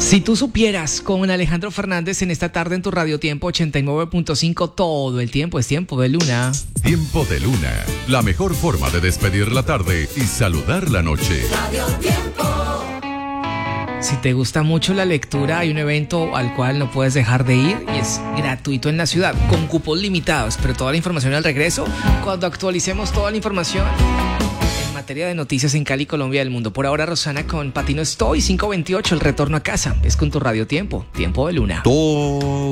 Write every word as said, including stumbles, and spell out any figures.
Si tú supieras, con Alejandro Fernández en esta tarde en tu Radio Tiempo ochenta y nueve punto cinco, todo el tiempo es tiempo de luna. Tiempo de luna, la mejor forma de despedir la tarde y saludar la noche. Radio Tiempo. Si te gusta mucho la lectura, hay un evento al cual no puedes dejar de ir y es gratuito en la ciudad, con cupos limitados, pero toda la información al regreso, cuando actualicemos toda la información en materia de noticias en Cali, Colombia y el mundo. Por ahora, Rosana con Patino Estoy, cinco veintiocho, el retorno a casa. Es con tu Radio Tiempo, tiempo de luna. Todo